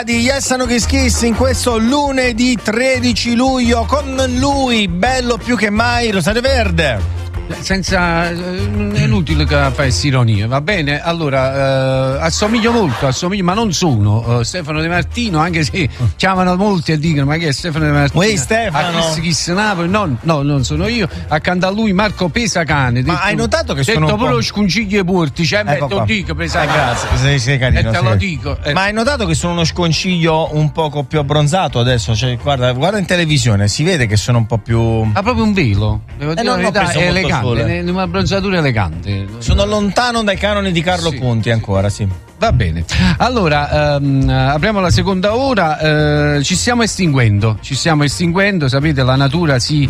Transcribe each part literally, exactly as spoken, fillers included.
musica di Yes and No Kiss Kiss in questo lunedì tredici luglio, con lui bello più che mai Rosario Verde. Senza, è inutile che facessi ironia, va bene? Allora, eh, assomiglio molto, assomiglio, ma non sono uh, Stefano De Martino, anche se chiamano molti e dicono ma chi è Stefano De Martino? Uè, Stefano. A Kiss Kiss Napoli? No, no, non sono io. Accanto a lui Marco Pesacane. Ma detto, hai notato che detto sono un po'... però sconsigli porti, cioè ecco te lo dico Pesacane. Eh, grazie, sei, sei carino, e te sei lo carino. dico. Eh. Ma hai notato che sono uno sconciglio un poco più abbronzato adesso? Cioè, guarda, guarda in televisione, si vede che sono un po' più... Ha proprio un velo, devo dire non la ho verità, preso è molto elegante, sole. è una bronzatura elegante. Sono lontano dai canoni di Carlo Sì, Conti ancora, sì. Va bene, allora ehm, apriamo la seconda ora, eh, ci stiamo estinguendo, ci stiamo estinguendo, sapete la natura si,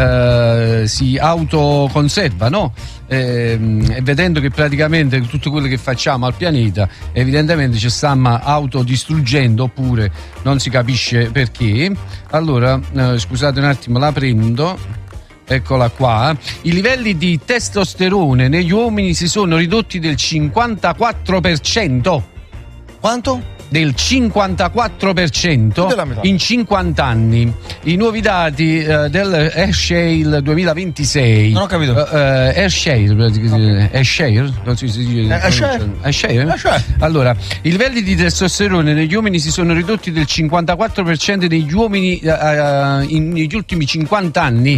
eh, si autoconserva, no? Eh, e vedendo che praticamente tutto quello che facciamo al pianeta evidentemente ci stiamo autodistruggendo oppure non si capisce perché, allora eh, scusate un attimo, la prendo. Eccola qua. I livelli di testosterone negli uomini si sono ridotti del cinquantaquattro per cento. Quanto? Del cinquantaquattro per cento in cinquanta anni. I nuovi dati uh, del AirShare duemilaventisei. Non ho capito. Uh, uh, AirShare, okay. AirShare? Non si dice. AirShare? AirShare? AirShare. Allora, i livelli di testosterone negli uomini si sono ridotti del cinquantaquattro per cento negli uomini uh, uh, in, negli ultimi cinquanta anni,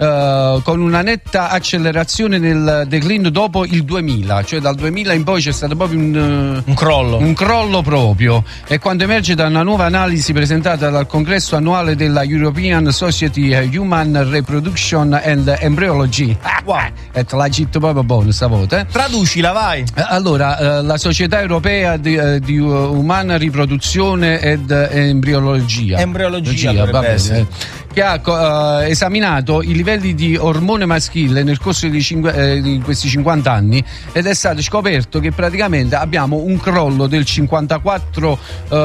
uh, con una netta accelerazione nel declino dopo il duemila, cioè dal duemila in poi c'è stato proprio un, uh, un crollo. Un crollo proprio. E quando emerge da una nuova analisi presentata dal congresso annuale della European Society Human Reproduction and Embryology. Wow. E te l'hai detto proprio buono stavolta. Eh? Traducila, vai. Allora, la Società Europea di, di Umana Riproduzione ed Embriologia. Embriologia, va bene, essere. Che ha uh, esaminato i livelli di ormone maschile nel corso di, cinque, eh, di questi cinquanta anni ed è stato scoperto che praticamente abbiamo un crollo del cinquantaquattro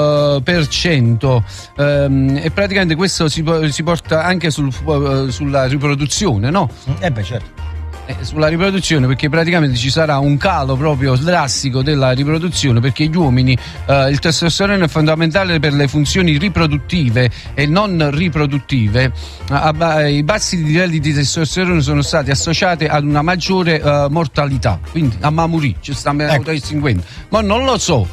per cento uh, um, e praticamente questo si, si porta anche sul, uh, sulla riproduzione, no? Eh beh, certo. Eh, sulla riproduzione, perché praticamente ci sarà un calo proprio drastico della riproduzione, perché gli uomini eh, il testosterone è fondamentale per le funzioni riproduttive e non riproduttive. Eh, i bassi livelli di testosterone sono stati associati ad una maggiore eh, mortalità, quindi a mamurì ci stiamo ecco. autoestinguendo, ma non lo so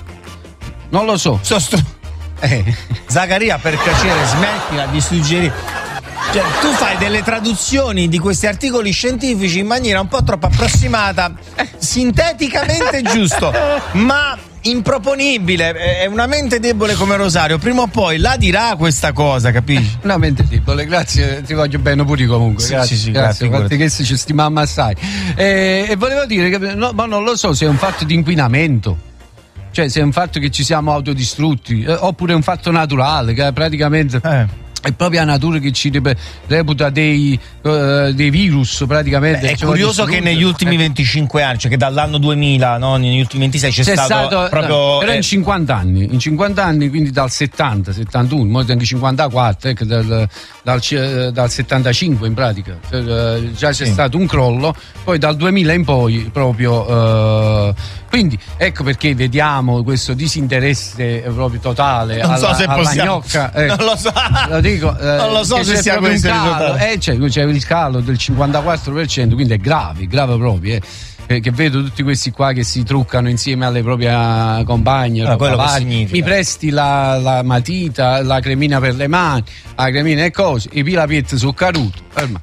non lo so Sostru- eh. Zaccaria, per piacere smettila di suggerire. Cioè, tu fai delle traduzioni di questi articoli scientifici in maniera un po' troppo approssimata, sinteticamente giusto, ma improponibile. È una mente debole come Rosario, prima o poi la dirà questa cosa, capisci? Una mente debole, grazie, ti voglio bene pure comunque. Sì, grazie, sì, sì, grazie, grazie che ci stimammo assai. E, e volevo dire che no, ma non lo so se è un fatto di inquinamento. Cioè, se è un fatto che ci siamo autodistrutti, eh, oppure è un fatto naturale, che praticamente eh. è proprio la natura che ci reputa dei, uh, dei virus praticamente. Beh, è curioso che negli ultimi venticinque anni, cioè che dall'anno duemila, no, negli ultimi ventisei c'è, c'è stato, stato proprio no, però eh, in cinquanta anni, in cinquanta anni, quindi dal settanta, settantuno, molti anche cinquantaquattro, ecco, dal, dal, dal settantacinque in pratica, cioè, già c'è sì. stato un crollo, poi dal duemila in poi proprio uh, quindi ecco perché vediamo questo disinteresse proprio totale non alla, so se alla possiamo gnocca, ecco. non lo so Lo dico, eh, non lo so se sia questo il risultato. Eh, c'è, c'è il calo del cinquantaquattro per cento, quindi è grave, grave proprio. Eh. Che vedo tutti questi qua che si truccano insieme alle proprie compagne. Ah, quello che significa. Mi presti la, la matita, la cremina per le mani, la cremina e cose, i pilapiet su caruto. Ferma.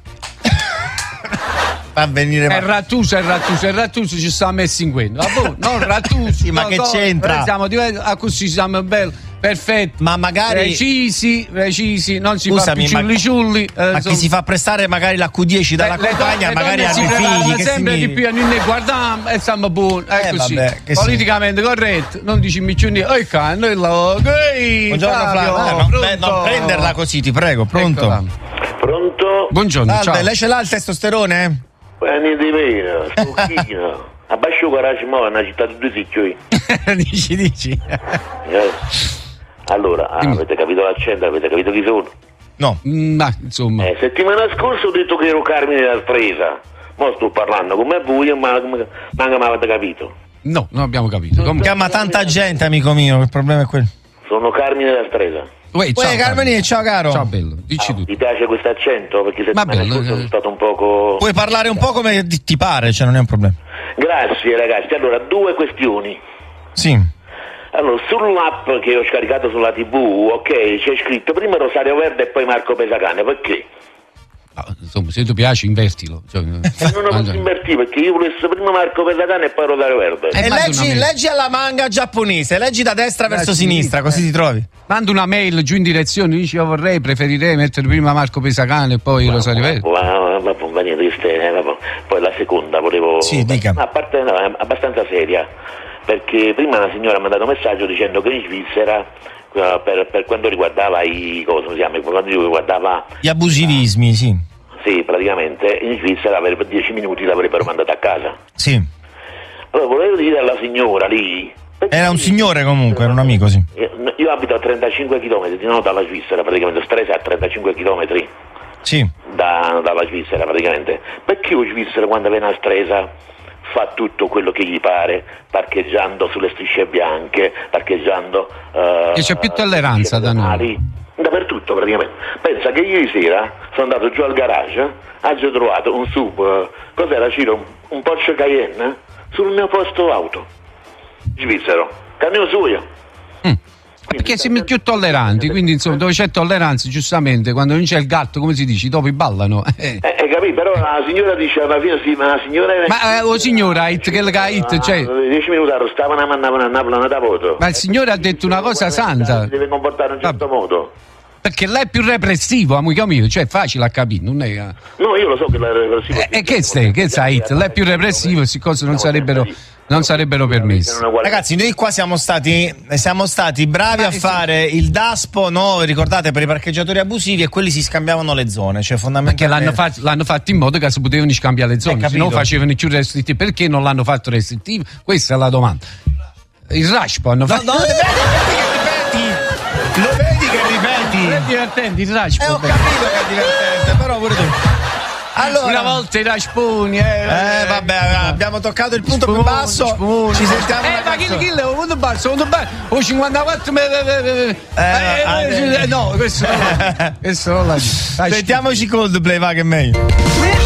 Fa venire è Rattuso, è Rattuso, è Rattuso ci sta messi in quello. Vabbè, non Rattuso. Sì, ma no, che no, c'entra? Siamo diversi, ah, così siamo belli. Perfetto, ma magari precisi, precisi, non si Scusami, fa più ciulli ciulli. Eh, ma chi si fa prestare magari l'accu dieci dalla le, compagna, le magari ha si dei figli. Che sempre significa? di più a noi guardiamo e siamo buoni. È Eh, così. vabbè, politicamente sì. Corretto, non dici miccioni. Oh, cane, okay, buongiorno Flavio. Ah, non, beh, non prenderla così, ti prego. Pronto? Eccola. Pronto? Buongiorno. Salve, ciao. lei ce l'ha il testosterone? Eh, niente di vero, stocchino. Abbascio garage mo' è una città di due sicchioi. dici, dici. Eh. Allora, ah, avete capito l'accento, avete capito chi sono? No. Ma insomma. Eh, settimana scorsa ho detto che ero Carmine della Stresa. Mo' sto parlando come voi, ma manca mi avete capito. No, non abbiamo capito. Come... Chiama tanta gente, amico mio, il problema è quello. Sono Carmine da Stresa. Uè, Uè, Carmine, ciao caro. Ciao bello, dici Ah, tu. ti piace questo accento? Perché settimana bello, scorsa eh. sono stato un poco... Puoi parlare un po' come ti ti pare, cioè non è un problema. Grazie ragazzi, allora due questioni. Sì. Allora, sull'app che ho scaricato sulla tivù, ok, c'è scritto prima Rosario Verde e poi Marco Pesacane, perché? Ah, insomma, se ti piace, invertilo. Cioè, E non lo posso invertire perché io volessi prima Marco Pesacane e poi Rosario Verde. Eh, E manda leggi, una mail. leggi alla manga giapponese, leggi da destra verso sinistra, sinistra, così ti trovi. Manda una mail giù in direzione, dici io vorrei, preferirei mettere prima Marco Pesacane e poi Rosario Verde. Ma, ma, ma, ma niente, queste, eh, ma- poi la seconda volevo... Sì, dica. Ma a parte, no, è abbastanza seria, perché prima una signora mi ha dato un messaggio dicendo che in Svizzera, eh, per, per quanto riguardava i... come si chiama? Per quanto riguardava... Gli abusivismi, sì. Sì, praticamente in Svizzera per dieci minuti l'avrebbero mandato a casa. Sì. Allora volevo dire alla signora lì... Era un signore comunque, era un amico, sì. Io, io abito a trentacinque chilometri di no dalla Svizzera, praticamente Stresa a trentacinque chilometri Sì. da, dalla Svizzera praticamente. Perché in Svizzera quando viene a Stresa fa tutto quello che gli pare, parcheggiando sulle strisce bianche, parcheggiando... eh, Che c'è più tolleranza da noi. pedonali, dappertutto praticamente. Pensa che ieri sera sono andato giù al garage, eh, ho trovato un sub, eh, cos'era Ciro? Un, un Porsche Cayenne eh, sul mio posto auto, svizzero, cammino suo. Perché siamo più tolleranti, quindi insomma dove c'è tolleranza, giustamente, quando non c'è il gatto, come si dice, i topi ballano. Eh. Eh, eh, capì, però la signora dice alla fine sì, ma la signora era... Ma eh, oh signora, it, che la it, cioè, dieci minuti arrostavano e mandavano a Napoli una da voto. ma il signore ha detto una cosa santa. Si deve comportare in un certo modo. Perché lei è più repressivo, amico mio, cioè è facile a capire, non è. No, io lo so che la repressivo... E che stai, che sai, it, lei è più repressivo, queste cose non sarebbero, non sarebbero permesse. Ragazzi, noi qua siamo stati, siamo stati bravi a fare il DASPO, no? Ricordate, per i parcheggiatori abusivi, e quelli si scambiavano le zone, cioè Perché fondamentalmente... l'hanno, fatto, l'hanno fatto in modo che si potevano scambiare le zone, Hai se no capito? facevano più restrittivi. Perché non l'hanno fatto restrittivo? Questa è la domanda. Il Rashpo hanno No, fatto. no, vedi che ripeti! Lo vedi che ripeti! È divertente il Rashpo. Eh, ho capito che è divertente, però pure tu. Allora, Una volta i Rasponi, eh. Eh, vabbè, abbiamo toccato il punto più Spumoni, basso. spumoni. Ci sentiamo. Eh, una ma chi canzone. chi è? Un punto basso, un punto basso. O cinquantaquattro. Eh, eh, eh, eh, no, questo non questo non la dico. Dai, Sentiamoci Coldplay, va che è meglio.